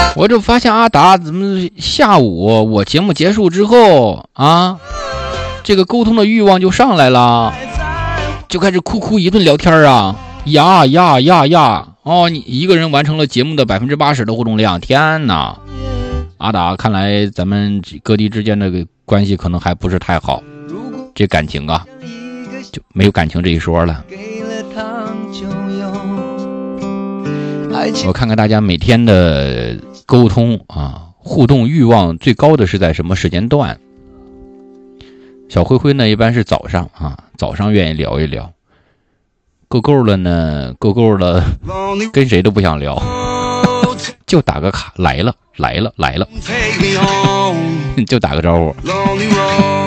我就发现阿达怎么下午我节目结束之后啊，这个沟通的欲望就上来了，就开始哭一顿聊天啊，呀，哦，你一个人完成了节目的80%的互动量，天哪！阿达，看来咱们各地之间的关系可能还不是太好，这感情啊，就没有感情这一说了。我看看大家每天的沟通啊，互动欲望最高的是在什么时间段？小灰灰呢，一般是早上啊，早上愿意聊一聊。够了呢，够了，跟谁都不想聊，就打个卡，来了，就打个招呼。